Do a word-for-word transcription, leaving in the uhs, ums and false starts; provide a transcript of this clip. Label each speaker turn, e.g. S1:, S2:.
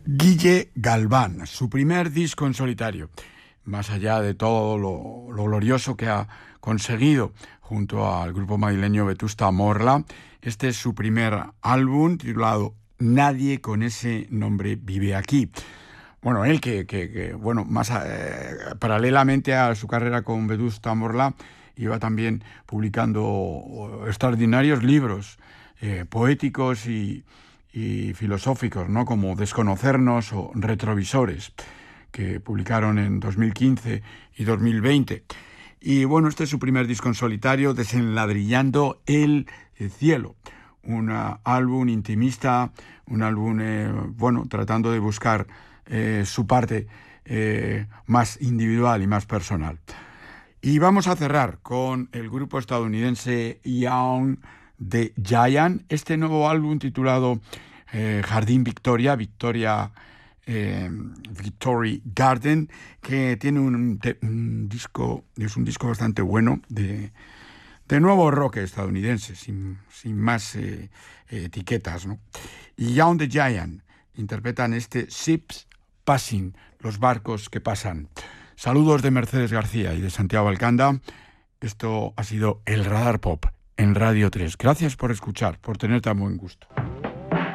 S1: Guille Galván, su primer disco en solitario, más allá de todo lo, lo glorioso que ha conseguido junto al grupo madrileño Vetusta Morla. Este es su primer álbum titulado Nadie con ese nombre vive aquí. Bueno, él que, que, que bueno, más eh, paralelamente a su carrera con Vetusta Morla, iba también publicando extraordinarios libros eh, poéticos y, y filosóficos, ¿no? Como Desconocernos o Retrovisores, que publicaron en dos mil quince y dos mil veinte. Y bueno, este es su primer disco en solitario, Desenladrillando el cielo. Un uh, álbum intimista, un álbum, eh, bueno, tratando de buscar eh, su parte eh, más individual y más personal. Y vamos a cerrar con el grupo estadounidense Young the Giant, este nuevo álbum titulado eh, Jardín Victoria, Victoria eh, Victory Garden, que tiene un, te, un disco, es un disco bastante bueno de, de nuevo rock estadounidense, sin, sin más eh, eh, etiquetas, ¿no? Y Young the Giant interpretan este Ships Passing, los barcos que pasan. Saludos de Mercedes García y de Santiago Alcanda. Esto ha sido El Radar Pop en Radio tres. Gracias por escuchar, por tener tan buen gusto.